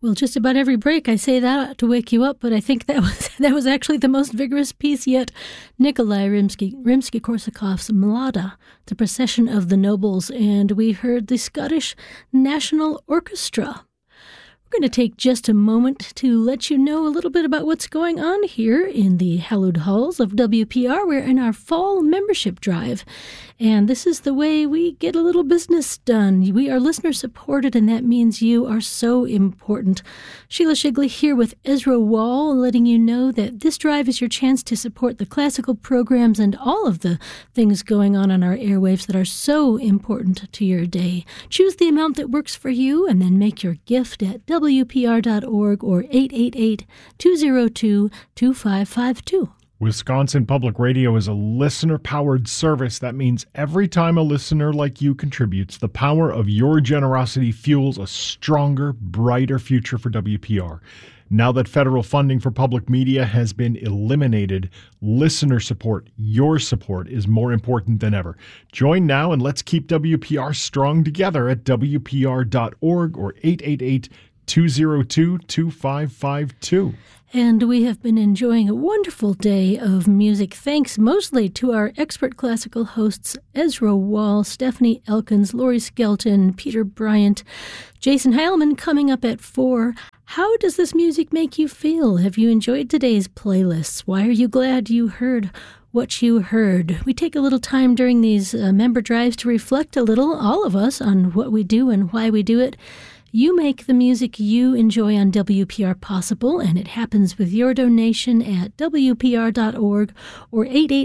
Well, just about every break I say that to wake you up, but I think that was actually the most vigorous piece yet. Nikolai Rimsky-Korsakov's Mlada, The Procession of the Nobles, and we heard the Scottish National Orchestra. We're going to take just a moment to let you know a little bit about what's going on here in the hallowed halls of WPR. We're in our fall membership drive, and this is the way we get a little business done. We are listener-supported, and that means you are so important. Sheila Shigley here with Ezra Wall, letting you know that this drive is your chance to support the classical programs and all of the things going on our airwaves that are so important to your day. Choose the amount that works for you, and then make your gift at WPR.org or 888-202-2552. Wisconsin Public Radio is a listener-powered service. That means every time a listener like you contributes, the power of your generosity fuels a stronger, brighter future for WPR. Now that federal funding for public media has been eliminated, listener support, your support, is more important than ever. Join now and let's keep WPR strong together at WPR.org or 888-202-2552. And we have been enjoying a wonderful day of music, thanks mostly to our expert classical hosts Ezra Wall, Stephanie Elkins, Lori Skelton, Peter Bryant, Jason Heilman coming up at 4. How does this music make you feel? Have you enjoyed today's playlists? Why are you glad you heard what you heard? We take a little time during these member drives to reflect a little, all of us, on what we do and why we do it. You make the music you enjoy on WPR possible, and it happens with your donation at WPR.org or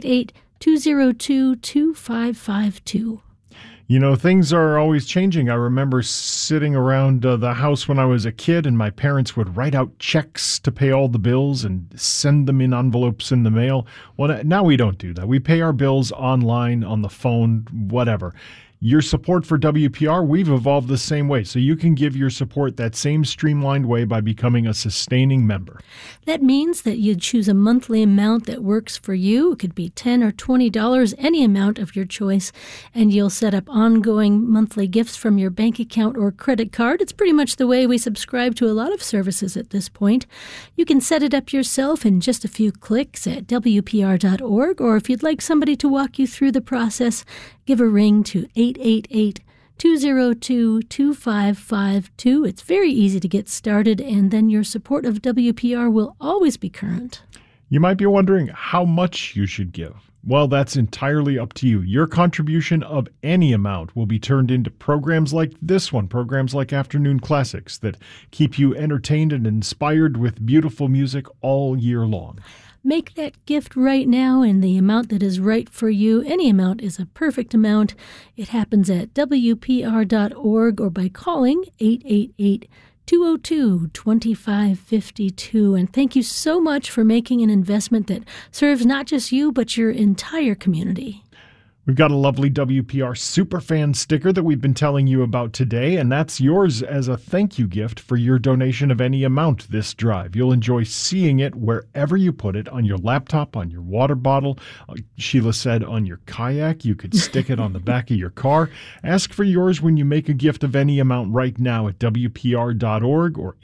888-202-2552. You know, things are always changing. I remember sitting around the house when I was a kid, and my parents would write out checks to pay all the bills and send them in envelopes in the mail. Well, now we don't do that. We pay our bills online, on the phone, whatever. Your support for WPR, we've evolved the same way, so you can give your support that same streamlined way by becoming a sustaining member. That means that you choose a monthly amount that works for you. It could be $10 or $20, any amount of your choice, and you'll set up ongoing monthly gifts from your bank account or credit card. It's pretty much the way we subscribe to a lot of services at this point. You can set it up yourself in just a few clicks at WPR.org, or if you'd like somebody to walk you through the process, give a ring to 888-202-2552. It's very easy to get started, and then your support of WPR will always be current. You might be wondering how much you should give. Well, that's entirely up to you. Your contribution of any amount will be turned into programs like this one, programs like Afternoon Classics, that keep you entertained and inspired with beautiful music all year long. Make that gift right now in the amount that is right for you. Any amount is a perfect amount. It happens at WPR.org or by calling 888-202-2552. And thank you so much for making an investment that serves not just you, but your entire community. We've got a lovely WPR Superfan sticker that we've been telling you about today, and that's yours as a thank you gift for your donation of any amount this drive. You'll enjoy seeing it wherever you put it, on your laptop, on your water bottle. Sheila said on your kayak. You could stick it on the back of your car. Ask for yours when you make a gift of any amount right now at WPR.org or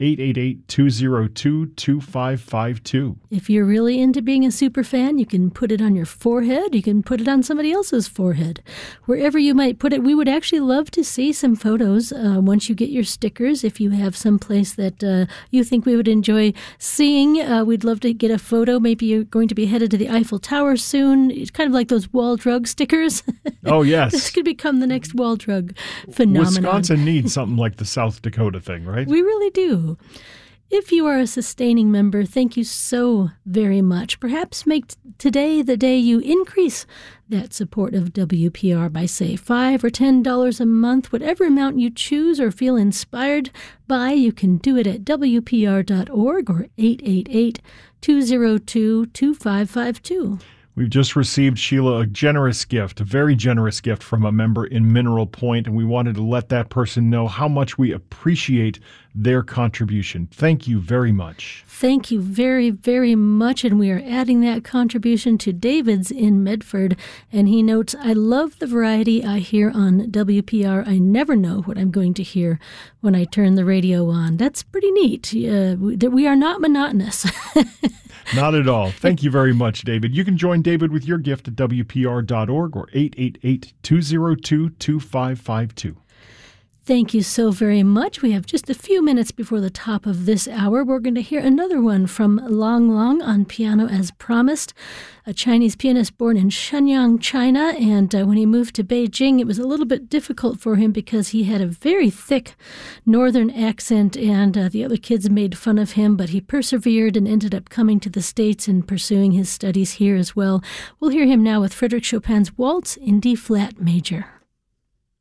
888-202-2552. If you're really into being a superfan, you can put it on your forehead. You can put it on somebody else's forehead. Wherever you might put it, we would actually love to see some photos once you get your stickers. If you have some place that you think we would enjoy seeing, we'd love to get a photo. Maybe you're going to be headed to the Eiffel Tower soon. It's kind of like those wall drug stickers. Oh, yes. This could become the next wall drug phenomenon. Wisconsin needs something like the South Dakota thing, right? We really do. If you are a sustaining member, thank you so very much. Perhaps make today the day you increase that support of WPR by, say, $5 or $10 a month. Whatever amount you choose or feel inspired by, you can do it at WPR.org or 888-202-2552. We've just received, Sheila, a generous gift, a very generous gift from a member in Mineral Point, and we wanted to let that person know how much we appreciate their contribution. Thank you very much. Thank you very, very much, and we are adding that contribution to David's in Medford, and he notes, I love the variety I hear on WPR. I never know what I'm going to hear when I turn the radio on. That's pretty neat. We are not monotonous. Not at all. Thank you very much, David. You can join David with your gift at WPR.org or 888-202-2552. Thank you so very much. We have just a few minutes before the top of this hour. We're going to hear another one from Long Long on piano as promised, a Chinese pianist born in Shenyang, China. And when he moved to Beijing, it was a little bit difficult for him because he had a very thick northern accent, and the other kids made fun of him, but he persevered and ended up coming to the States and pursuing his studies here as well. We'll hear him now with Frédéric Chopin's Waltz in D-flat major.